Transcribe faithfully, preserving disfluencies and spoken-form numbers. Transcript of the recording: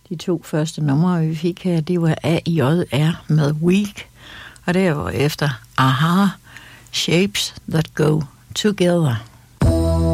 De to første numre, vi fik her, det var A J R med Weak, og det var efter Aha, Shapes That Go Together.